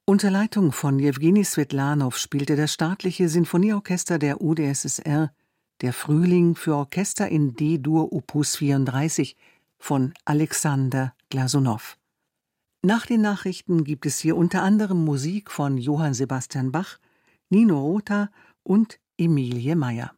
Unter Leitung von Jewgeni Swetlanow spielte das Staatliche Sinfonieorchester der UdSSR Der Frühling für Orchester in D-Dur Opus 34 von Alexander Glasunow. Nach den Nachrichten gibt es hier unter anderem Musik von Johann Sebastian Bach, Nino Rota und Emilie Meyer.